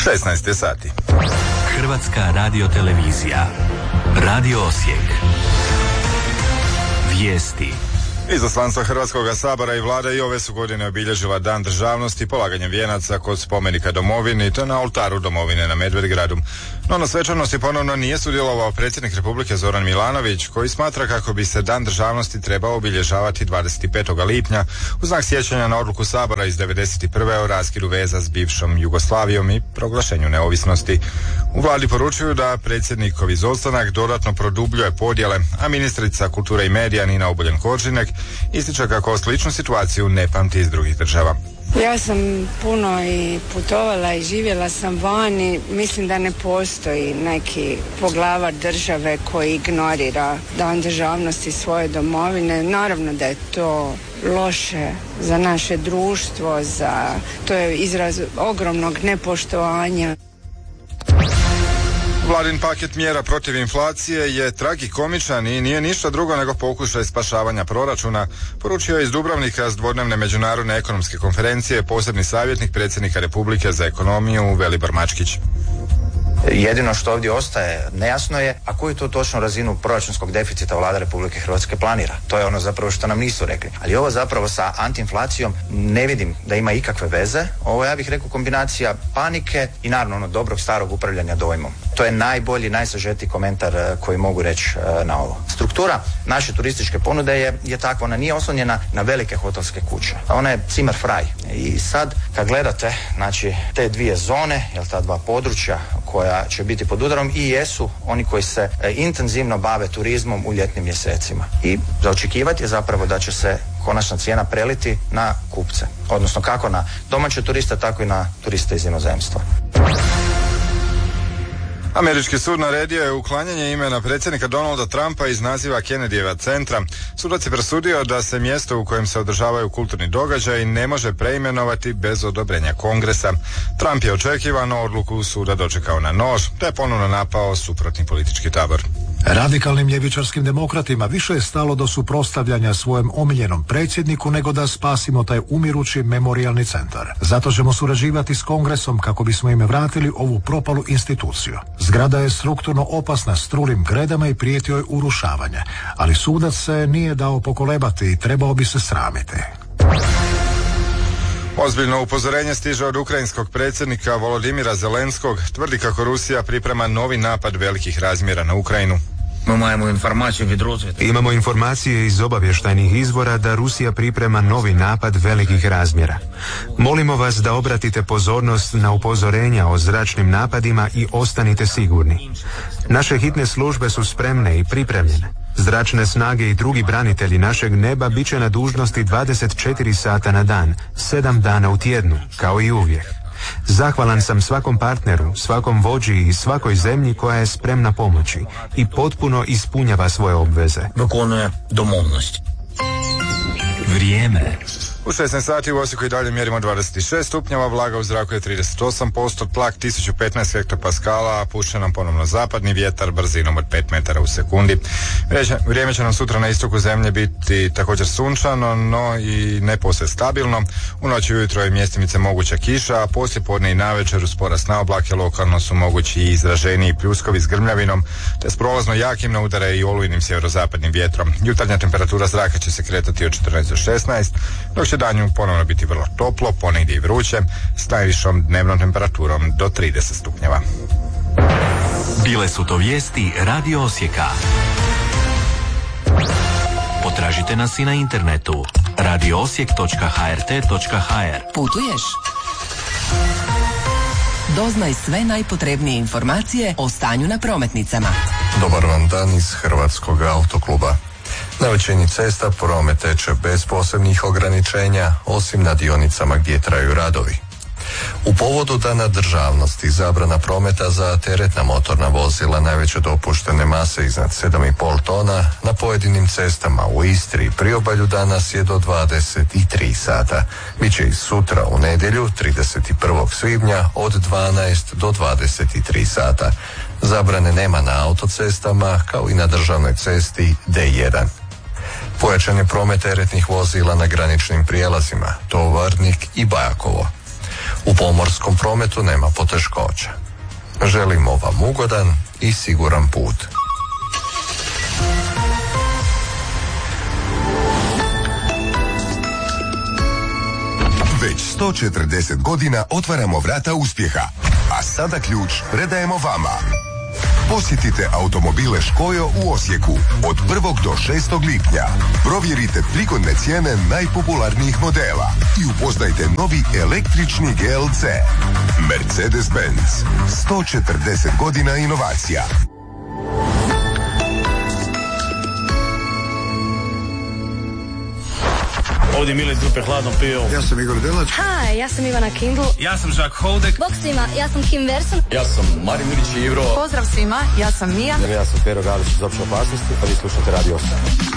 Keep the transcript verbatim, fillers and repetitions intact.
šesnaest je sati. Hrvatska radiotelevizija. Radio Osijek. Vijesti. Izaslanstva Hrvatskog sabora i vlade i ove su godine obilježila Dan državnosti polaganjem vijenaca kod spomenika domovini te na oltaru domovine na Medvedgradu. No na svečanosti ponovno nije sudjelovao predsjednik Republike Zoran Milanović, koji smatra kako bi se Dan državnosti trebao obilježavati dvadeset petog lipnja u znak sjećanja na odluku Sabora iz devedeset prve o raskidu veza s bivšom Jugoslavijom i proglašenju neovisnosti. U vladi poručuju da predsjednikov izostanak dodatno produbljuje podjele, a ministrica kulture i medija Nina Obuljen-Koržinek ističe kako sličnu situaciju ne pamti iz drugih država. Ja sam puno i putovala i živjela sam vani. Mislim da ne postoji neki poglavar države koji ignorira Dan državnosti svoje domovine. Naravno da je to loše za naše društvo, za to je izraz ogromnog nepoštovanja. Vladin paket mjera protiv inflacije je tragikomičan i nije ništa drugo nego pokušaj spašavanja proračuna, poručio je iz Dubrovnika s dvodnevne međunarodne ekonomske konferencije posebni savjetnik predsjednika Republike za ekonomiju Velibor Mačkić. Jedino što ovdje ostaje nejasno je, a koju to točno razinu proračunskog deficita vlada Republike Hrvatske planira. To je ono zapravo što nam nisu rekli. Ali ovo zapravo sa antiinflacijom ne vidim da ima ikakve veze. Ovo ja bih rekao kombinacija panike i naravno ono dobrog starog upravljanja dojmom. To je najbolji, najsažetiji komentar koji mogu reći na ovo. Struktura naše turističke ponude je, je takva, ona nije oslonjena na velike hotelske kuće. Ona je Zimmer frei. I sad kad gledate znači te dvije zone, jel ta dva područja koja će biti pod udarom i jesu oni koji se e, intenzivno bave turizmom u ljetnim mjesecima. I za očekivati je zapravo da će se konačna cijena preliti na kupce. Odnosno kako na domaće turiste, tako i na turiste iz inozemstva. Američki sud naredio je uklanjanje imena predsjednika Donalda Trumpa iz naziva Kennedyjeva centra. Sudac je presudio da se mjesto u kojem se održavaju kulturni događaji ne može preimenovati bez odobrenja Kongresa. Trump je očekivano odluku suda dočekao na nož, te je ponovno napao suprotni politički tabor. Radikalnim ljevičarskim demokratima više je stalo do suprotstavljanja svojem omiljenom predsjedniku nego da spasimo taj umirući memorijalni centar. Zato ćemo surađivati s Kongresom kako bismo im vratili ovu propalu instituciju. Zgrada je strukturno opasna s trulim gredama i prijetio je urušavanje, ali sudac se nije dao pokolebati i trebao bi se sramiti. Ozbiljno upozorenje stiže od ukrajinskog predsjednika Volodimira Zelenskog, tvrdi kako Rusija priprema novi napad velikih razmjera na Ukrajinu. Imamo informacije iz obavještajnih izvora da Rusija priprema novi napad velikih razmjera. Molimo vas da obratite pozornost na upozorenja o zračnim napadima i ostanite sigurni. Naše hitne službe su spremne i pripremljene. Zračne snage i drugi branitelji našeg neba bit će na dužnosti dvadeset četiri sata na dan, sedam dana u tjednu, kao i uvijek. Zahvalan sam svakom partneru, svakom vođi i svakoj zemlji koja je spremna pomoći i potpuno ispunjava svoje obveze. Виконує домовленості. Vrijeme. U šesnaest sati u Osijeku i dalje mjerimo dvadeset šest stupnjeva, vlaga u zraku je trideset osam posto, tlak tisuću petnaest hektopaskala, a puše nam ponovno zapadni vjetar brzinom od pet metara u sekundi. Vrijeme će nam sutra na istoku zemlje biti također sunčano, no i ne posve stabilno. U noći ujutro je mjestimice moguća kiša, a poslije podne i navečer uz porast na oblake lokalno su mogući i izraženiji pljuskovi s grmljavinom, te s prolazno jakim na udare i olujnim sjeverozapadnim vjetrom. Jutarnja temperatura zraka će se kretati od četrnaest do šesnaest, dok će danju ponovno biti vrlo toplo, ponegdje i vruće, s najvišom dnevnom temperaturom do trideset stupnjeva. Bile su to vijesti Radio Osijeka. Potražite nas i na internetu radio osijek točka ha er te točka ha er. Putuješ? Doznaj sve najpotrebnije informacije o stanju na prometnicama. Dobar vam dan iz Hrvatskog autokluba. Na većini cesta promet teče bez posebnih ograničenja, osim na dionicama gdje traju radovi. U povodu Dana državnosti zabrana prometa za teretna motorna vozila najveće dopuštene mase iznad sedam i pol tona na pojedinim cestama u Istri i priobalju danas je do dvadeset tri sata. Biće i sutra u nedjelju trideset prvog svibnja od dvanaest do dvadeset tri sata. Zabrane nema na autocestama kao i na državnoj cesti D jedan. Pojačan je promet teretnih vozila na graničnim prijelazima Tovarnik i Bajakovo. U pomorskom prometu nema poteškoća. Želimo vam ugodan i siguran put. Već sto četrdeset godina otvaramo vrata uspjeha, a sada ključ predajemo vama. Posjetite automobile Škojo u Osijeku od prvog do šestog lipnja. Provjerite prigodne cijene najpopularnijih modela i upoznajte novi električni G L C. Mercedes-Benz. sto četrdeset godina inovacija. Ovdje Mile iz grupe Hladno pivo. Ja sam Igor Delač. Hi, ja sam Ivana Kindl. Ja sam Žak Houdek. Bok svima, ja sam Kim Verson. Ja sam Marin Milić Ivro. Pozdrav svima, ja sam Mija. Ja sam Pero Galić iz Opće opasnosti, a vi slušate Radio osam.